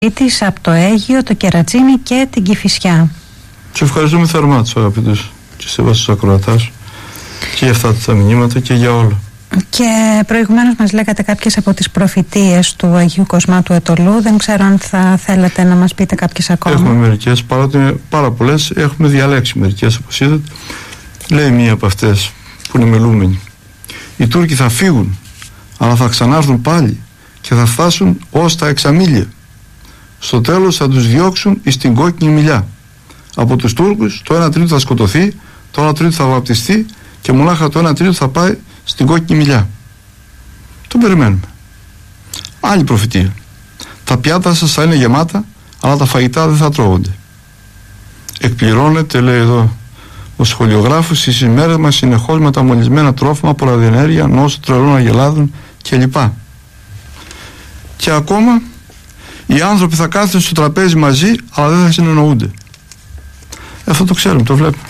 της από το Αίγυο, το Κερατσίνι και την Κηφισιά. Και ευχαριστούμε θερμά τους αγαπητούς και σεβαστούς ακροατάς και για αυτά τα μηνύματα και για όλα. Και προηγουμένως μας λέγατε κάποιες από τις προφητείες του Αγίου Κοσμάτου Ετωλού. Δεν ξέρω αν θα θέλετε να μας πείτε κάποιες ακόμα. Έχουμε μερικές, παρότι είναι πάρα πολλές, έχουμε διαλέξει μερικές όπως είδατε. Λέει μία από αυτές που είναι μελούμενη: οι Τούρκοι θα φύγουν, αλλά θα ξανάρθουν πάλι και θα φτάσουν ως τα 6 μίλια. Στο τέλος θα τους διώξουν εις την κόκκινη μιλιά. Από τους Τούρκους το 1 τρίτο θα σκοτωθεί, το 1 τρίτο θα βαπτιστεί και μονάχα το 1 τρίτο θα πάει στην κόκκινη μιλιά. Το περιμένουμε. Άλλη προφητεία: τα πιάτα σας θα είναι γεμάτα, αλλά τα φαγητά δεν θα τρώγονται. Εκπληρώνεται, λέει εδώ ο σχολιογράφος, στις ημέρες μας συνεχώς με τα μολυσμένα τρόφιμα, πολλαδιενέργεια, νόσο τρελών αγελάδων κλπ. Και ακόμα οι άνθρωποι θα κάθονται στο τραπέζι μαζί, αλλά δεν θα συνεννοούνται. Αυτό το ξέρουμε, το βλέπουμε.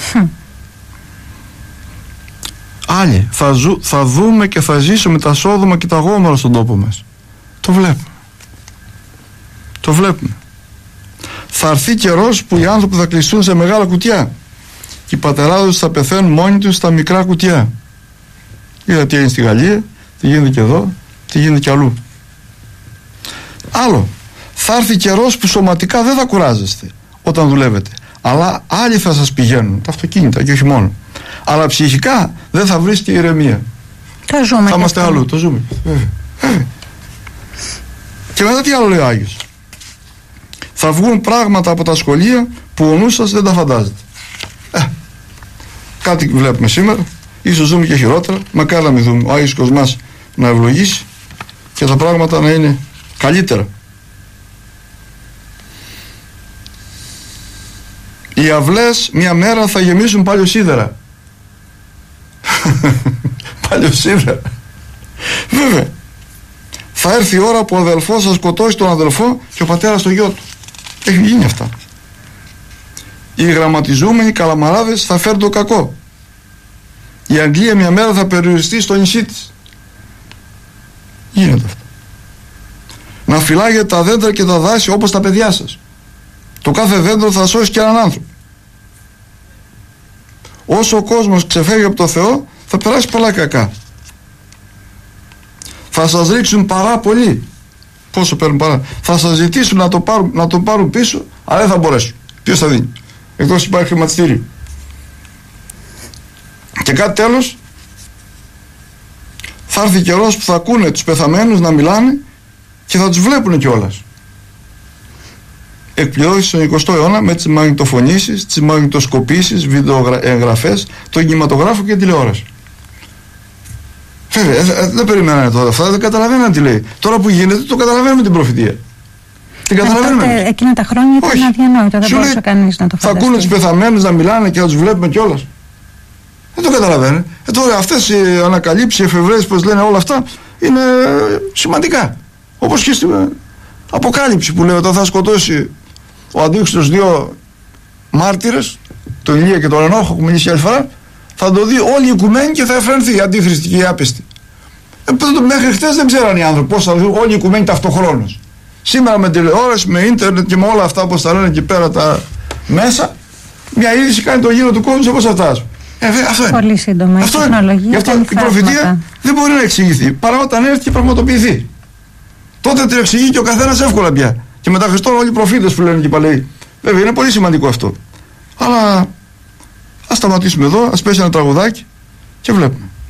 Άλλοι θα δούμε και θα ζήσουμε τα Σόδομα και τα Γόμορα στον τόπο μας. Το βλέπουμε. Το βλέπουμε. Θα έρθει καιρός που οι άνθρωποι θα κλειστούν σε μεγάλα κουτιά και οι πατεράδες θα πεθαίνουν μόνοι τους στα μικρά κουτιά. Είδα τι έγινε στη Γαλλία, τι γίνεται και εδώ, τι γίνεται και αλλού. Άλλο, θα έρθει καιρός που σωματικά δεν θα κουράζεστε όταν δουλεύετε, αλλά άλλοι θα σας πηγαίνουν τα αυτοκίνητα και όχι μόνο. Αλλά ψυχικά δεν θα βρίσκει ηρεμία. Το ζούμε. Θα είμαστε αλλού, το ζούμε. Και μετά τι άλλο λέει ο Άγιος: θα βγουν πράγματα από τα σχολεία που ο νους σας δεν τα φαντάζεται. Κάτι βλέπουμε σήμερα, ίσως ζούμε και χειρότερα. Μακάρι να μην δούμε. Ο Άγιος Κοσμάς να ευλογήσει και τα πράγματα να είναι καλύτερα. Οι αυλές μια μέρα θα γεμίσουν παλιοσίδερα. Παλιοσίδερα. Βέβαια. Θα έρθει η ώρα που ο αδελφός θα σκοτώσει τον αδελφό και ο πατέρας τον γιο του. Έχει γίνει αυτά. Οι γραμματιζούμενοι καλαμαράδες θα φέρουν το κακό. Η Αγγλία μια μέρα θα περιοριστεί στο νησί της. Γίνεται αυτό. Να φυλάγετε τα δέντρα και τα δάση όπως τα παιδιά σας. Το κάθε δέντρο θα σώσει και έναν άνθρωπο. Όσο ο κόσμος ξεφεύγει από το Θεό, θα περάσει πολλά κακά. Θα σας ρίξουν παρά πολύ. Πόσο παίρνουν παρά? Θα σας ζητήσουν να το πάρουν πίσω, αλλά δεν θα μπορέσουν. Ποιος θα δίνει? Εκτός υπάρχει χρηματιστήριο. Και κάτι τέλος, θα έρθει καιρός που θα ακούνε τους πεθαμένους να μιλάνε και θα τους βλέπουν κιόλας. Εκπληρώθηκε στον 20ο αιώνα με τις μαγνητοφωνήσεις, τις μαγνητοσκοπήσεις, βιντεοεγγραφές, τον κινηματογράφο και τηλεόραση. Βέβαια, δεν περιμένανε τώρα αυτά, δεν καταλαβαίνανε τι λέει. Τώρα που γίνεται, το καταλαβαίνουμε την προφητεία. Την καταλαβαίνουμε. Εκείνα τα χρόνια ήταν αδιανόητο, δεν μπορούσε κανείς να το φανταστεί. Θα ακούνε τους πεθαμένους να μιλάνε και θα τους βλέπουμε κιόλας. Δεν το καταλαβαίνουν. Τώρα αυτές οι ανακαλύψεις, οι εφευρέσεις, πώς λένε, όλα αυτά είναι σημαντικά. Όπως και στην Αποκάλυψη που λέει όταν θα σκοτώσει ο Αντίχριστος 2 μάρτυρες, τον Ηλία και τον Ενόχο, έχουμε μιλήσει άλλη φορά, θα το δει όλη η οικουμένη και θα εφρανθεί η αντίχριστη και η άπιστη. Μέχρι χτες δεν ξέραν οι άνθρωποι πώς θα δουν όλη η οικουμένη ταυτοχρόνως. Σήμερα με τηλεόραση, με ίντερνετ και με όλα αυτά όπως τα λένε εκεί πέρα τα μέσα, μια είδηση κάνει το γύρο του κόσμου όπως αυτά. Αυτό είναι. Πολύ σύντομα. Η τεχνολογία. Γι' αυτό η προφητεία δεν μπορεί να εξηγηθεί παρά όταν έρθει και πραγματοποιηθεί. Τότε την εξηγεί και ο καθένας εύκολα πια. Και μετά Χριστόν όλοι οι προφήτες που λένε και οι παλαιοί. Βέβαια είναι πολύ σημαντικό αυτό. Αλλά ας σταματήσουμε εδώ, ας πέσει ένα τραγουδάκι και βλέπουμε.